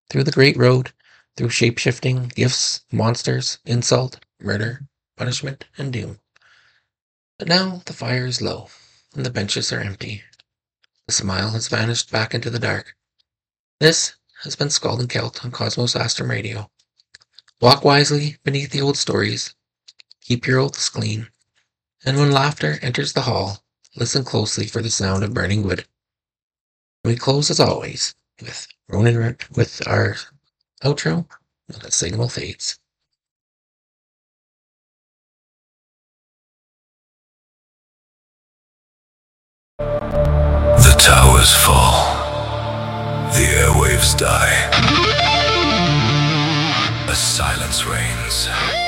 through the great road, through shape-shifting gifts, monsters, insult, murder, punishment, and doom. But now the fire is low, and the benches are empty. The smile has vanished back into the dark. This has been Scald and Celt on Cosmos Astrum Radio. Walk wisely beneath the old stories, keep your oaths clean, and when laughter enters the hall, listen closely for the sound of burning wood. We close as always with Ronan with our outro when the signal fades. The towers fall. The airwaves die. A silence reigns.